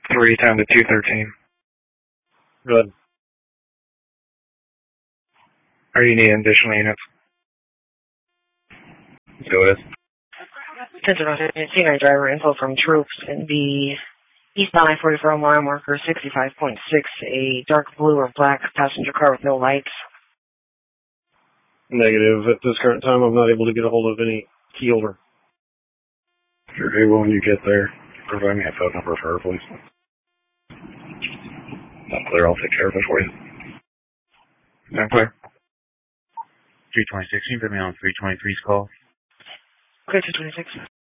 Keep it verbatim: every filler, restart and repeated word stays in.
three down to two thirteen. Good. Are you needing additional units? Go ahead. C nine driver info from troops in the eastbound I forty-four mile marker sixty-five point six, a dark blue or black passenger car with no lights. Negative. At this current time, I'm not able to get a hold of any key holder. Sure, hey, when you get there, provide me a phone number for her, please. Not clear, I'll take care of it for you. Not clear. three twenty-six, can you put me on three twenty-three's call? Okay, two twenty-six.